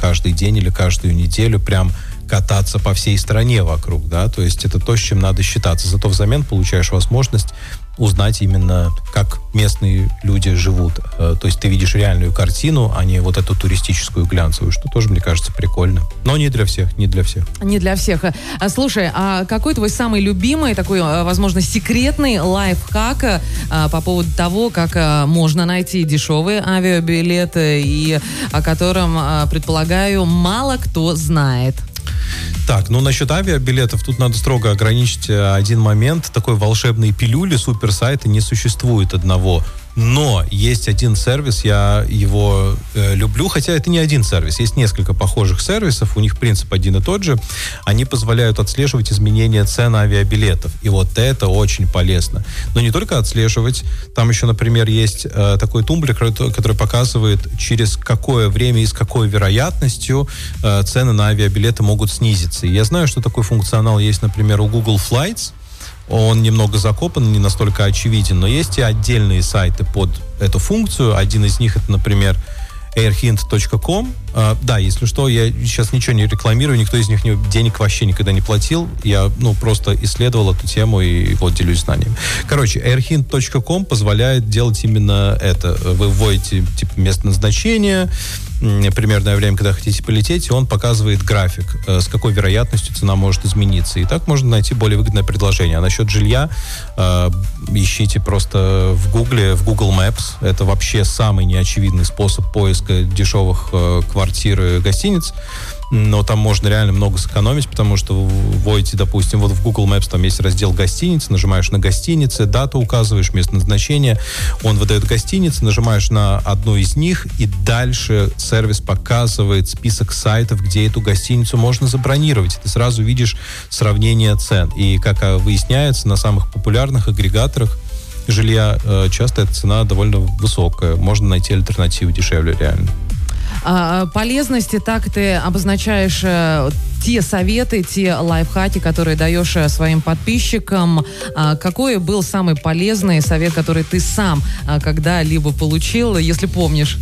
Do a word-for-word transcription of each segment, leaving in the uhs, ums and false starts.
каждый день или каждую неделю прям кататься по всей стране вокруг, да, то есть это то, с чем надо считаться. Зато взамен получаешь возможность узнать именно, как местные люди живут. То есть ты видишь реальную картину, а не вот эту туристическую глянцевую, что тоже, мне кажется, прикольно. Но не для всех, не для всех. Не для всех. А, слушай, а какой твой самый любимый, такой, возможно, секретный лайфхак а, по поводу того, как а, можно найти дешевые авиабилеты, и о котором, а, предполагаю, мало кто знает? Так, ну насчет авиабилетов тут надо строго ограничить один момент. Такой волшебной пилюли, суперсайта не существует одного. Но есть один сервис, я его э, люблю, хотя это не один сервис, есть несколько похожих сервисов, у них принцип один и тот же. Они позволяют отслеживать изменения цен авиабилетов, и вот это очень полезно. Но не только отслеживать, там еще, например, есть э, такой тумблер, который показывает, через какое время и с какой вероятностью э, цены на авиабилеты могут снизиться. И я знаю, что такой функционал есть, например, у Google Flights. Он немного закопан, не настолько очевиден, но есть и отдельные сайты под эту функцию. Один из них, это, например, airhint точка ком. А, да, если что, я сейчас ничего не рекламирую, никто из них не, денег вообще никогда не платил. Я, ну, просто исследовал эту тему и вот делюсь знанием. Короче, airhint точка ком позволяет делать именно это. Вы вводите, типа, место назначения, примерное время, когда хотите полететь, и он показывает график, с какой вероятностью цена может измениться. И так можно найти более выгодное предложение. А насчет жилья э, ищите просто в Гугле, в Google Maps. Это вообще самый неочевидный способ поиска дешевых э, квартир и гостиниц. Но там можно реально много сэкономить, потому что вы вводите, допустим, вот в Google Maps там есть раздел гостиницы, нажимаешь на гостиницы, дату указываешь, место назначения, он выдает гостиницы, нажимаешь на одну из них, и дальше сервис показывает список сайтов, где эту гостиницу можно забронировать. Ты сразу видишь сравнение цен. И, как выясняется, на самых популярных агрегаторах жилья э, часто эта цена довольно высокая. Можно найти альтернативу дешевле реально. А, полезности, так ты обозначаешь э, те советы, те лайфхаки, которые даешь э, своим подписчикам. А, какой был самый полезный совет, который ты сам а, когда-либо получил, если помнишь?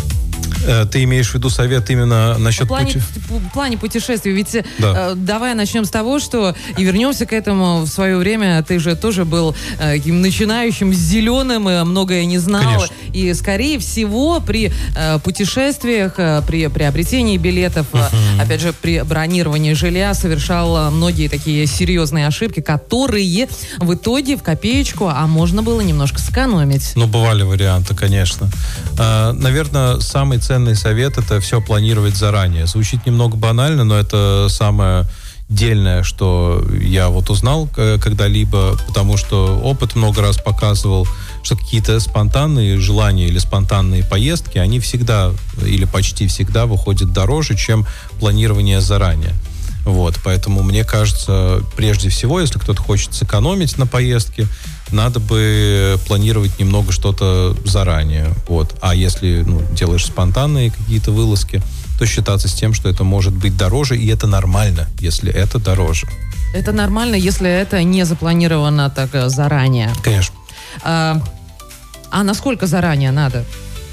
Ты имеешь в виду совет именно насчет... В плане, пути... в плане путешествий. Ведь да. э, давай начнем с того, что и вернемся к этому. В свое время ты же тоже был э, таким начинающим, зеленым, и многое не знал. Конечно. И, скорее всего, при э, путешествиях, э, при приобретении билетов, uh-huh. э, опять же, при бронировании жилья совершал э, многие такие серьезные ошибки, которые в итоге в копеечку, а можно было немножко сэкономить. Ну, бывали варианты, конечно. А, наверное, самый ценный совет — это все планировать заранее. Звучит немного банально, но это самое дельное, что я вот узнал когда-либо, потому что опыт много раз показывал, что какие-то спонтанные желания или спонтанные поездки, они всегда или почти всегда выходят дороже, чем планирование заранее. Вот, поэтому мне кажется, прежде всего, если кто-то хочет сэкономить на поездке, надо бы планировать немного что-то заранее. Вот. А если ну, делаешь спонтанные какие-то вылазки, то считаться с тем, что это может быть дороже, и это нормально, если это дороже. Это нормально, если это не запланировано так заранее. Конечно. А, а насколько заранее надо?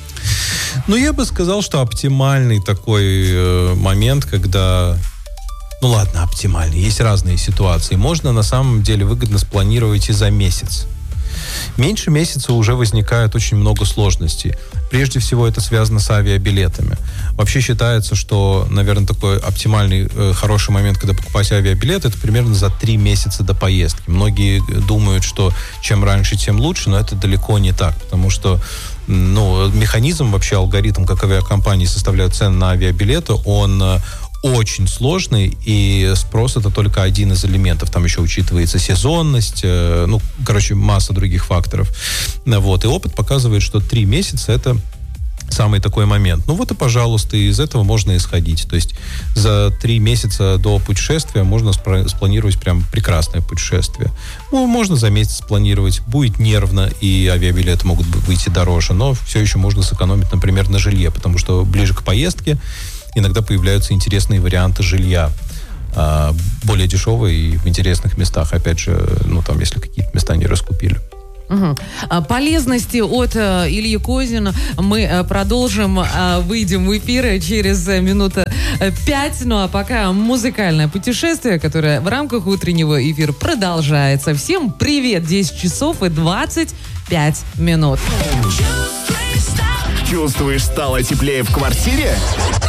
Ну, я бы сказал, что оптимальный такой э, момент, когда... Ну ладно, оптимально. Есть разные ситуации. Можно на самом деле выгодно спланировать и за месяц. Меньше месяца уже возникает очень много сложностей. Прежде всего, это связано с авиабилетами. Вообще считается, что, наверное, такой оптимальный, э, хороший момент, когда покупать авиабилет, это примерно за три месяца до поездки. Многие думают, что чем раньше, тем лучше, но это далеко не так, потому что ну, механизм, вообще алгоритм, как авиакомпании составляют цены на авиабилеты, он очень сложный, и спрос — это только один из элементов. Там еще учитывается сезонность, э, ну, короче, масса других факторов. Вот. И опыт показывает, что три месяца — это самый такой момент. Ну вот и, пожалуйста, из этого можно исходить. То есть за три месяца до путешествия можно спро- спланировать прям прекрасное путешествие. Ну, можно за месяц спланировать. Будет нервно, и авиабилеты могут выйти дороже, но все еще можно сэкономить, например, на жилье, потому что ближе к поездке иногда появляются интересные варианты жилья, более дешевые и в интересных местах. Опять же, ну там, если какие-то места не раскупили. Угу. Полезности от э, Ильи Козина мы э, продолжим, э, выйдем в эфир через э, минут пять. Ну а пока музыкальное путешествие, которое в рамках утреннего эфира продолжается. Всем привет! десять часов и двадцать пять минут. Чувствуешь, стало теплее в квартире?